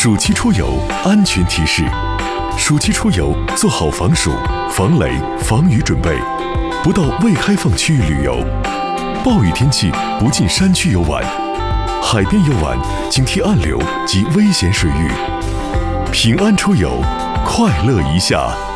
暑期出游安全提示：暑期出游做好防暑、防雷、防雨准备，不到未开放区域旅游。暴雨天气不进山区游玩，海边游玩警惕暗流及危险水域。平安出游，快乐一下。